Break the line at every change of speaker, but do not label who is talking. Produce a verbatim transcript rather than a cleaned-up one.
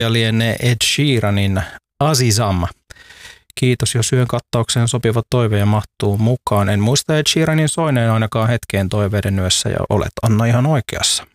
ja lienee Ed Sheeranin Azizam. Kiitos, jos yön kattaukseen sopiva toive mahtuu mukaan. En muista Ed Sheeranin soineen ainakaan hetkeen toiveiden yössä ja olet Anna ihan oikeassa.